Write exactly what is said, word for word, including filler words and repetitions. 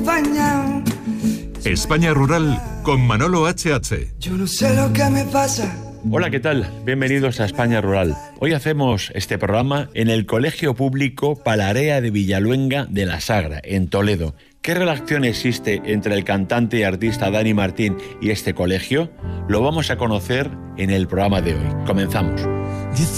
acompañado. España Rural con Manolo H H. Yo no sé lo que me pasa. Hola, ¿qué tal? Bienvenidos a España Rural. Hoy hacemos este programa en el Colegio Público Palarea de Villaluenga de la Sagra, en Toledo. ¿Qué relación existe entre el cantante y artista Dani Martín y este colegio? Lo vamos a conocer en el programa de hoy. Comenzamos.